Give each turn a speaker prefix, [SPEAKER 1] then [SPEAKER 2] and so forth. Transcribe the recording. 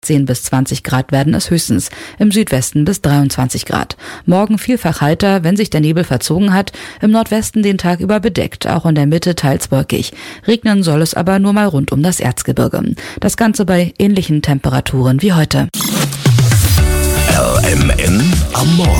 [SPEAKER 1] 10 bis 20 Grad werden es höchstens, im Südwesten bis 23 Grad. Morgen vielfach heiter, wenn sich der Nebel verzogen hat, im Nordwesten den Tag über bedeckt, auch in der Mitte teils wolkig. Regnen soll es aber nur mal rund um das Erzgebirge. Das Ganze bei ähnlichen Temperaturen wie heute.
[SPEAKER 2] RMN am Morgen.